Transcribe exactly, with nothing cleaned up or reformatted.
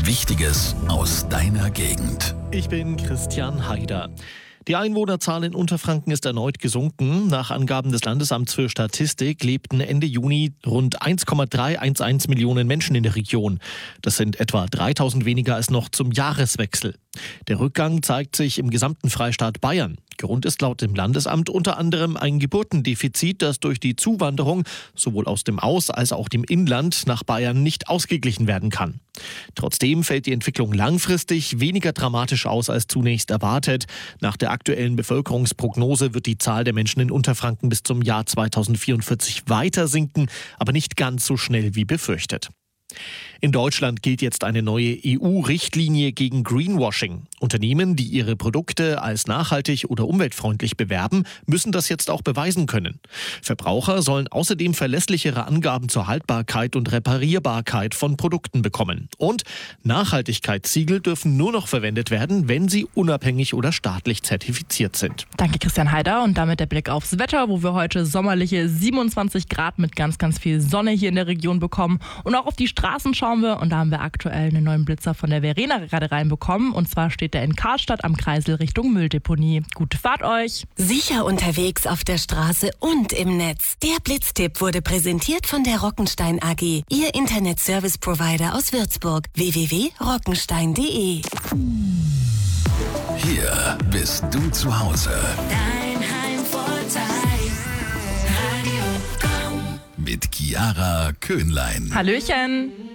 Wichtiges aus deiner Gegend. Ich bin Christian Haider. Die Einwohnerzahl in Unterfranken ist erneut gesunken. Nach Angaben des Landesamts für Statistik lebten Ende Juni rund eins Komma dreihundertelf Millionen Menschen in der Region. Das sind etwa dreitausend weniger als noch zum Jahreswechsel. Der Rückgang zeigt sich im gesamten Freistaat Bayern. Grund ist laut dem Landesamt unter anderem ein Geburtendefizit, das durch die Zuwanderung sowohl aus dem Aus- als auch dem Inland nach Bayern nicht ausgeglichen werden kann. Trotzdem fällt die Entwicklung langfristig weniger dramatisch aus als zunächst erwartet. Nach der aktuellen Bevölkerungsprognose wird die Zahl der Menschen in Unterfranken bis zum Jahr zweitausendvierundvierzig weiter sinken, aber nicht ganz so schnell wie befürchtet. In Deutschland gilt jetzt eine neue E U-Richtlinie gegen Greenwashing. Unternehmen, die ihre Produkte als nachhaltig oder umweltfreundlich bewerben, müssen das jetzt auch beweisen können. Verbraucher sollen außerdem verlässlichere Angaben zur Haltbarkeit und Reparierbarkeit von Produkten bekommen. Und Nachhaltigkeitssiegel dürfen nur noch verwendet werden, wenn sie unabhängig oder staatlich zertifiziert sind. Danke, Christian Haider. Und damit der Blick aufs Wetter, wo wir heute sommerliche siebenundzwanzig Grad mit ganz, ganz viel Sonne hier in der Region bekommen. Und auch auf die Straßen schauen wir, und da haben wir aktuell einen neuen Blitzer von der Verena gerade reinbekommen. Und zwar steht der in Karlstadt am Kreisel Richtung Mülldeponie. Gute Fahrt euch! Sicher unterwegs auf der Straße und im Netz. Der Blitztipp wurde präsentiert von der Rockenstein A G, Ihr Internet-Service-Provider aus Würzburg. w w w punkt rockenstein punkt d e. Hier bist du zu Hause. Dein Heimvorteil. Radio Komm. Mit Chiara Köhnlein. Hallöchen!